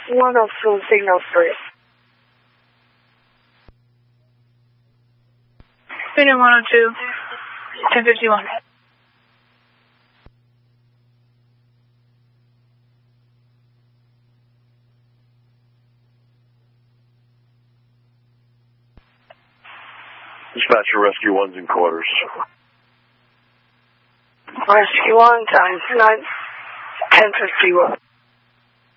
102 signal 3. Unit 102, 1051. Dispatcher, Rescue 1's in quarters. Rescue 1, times 9, 1051.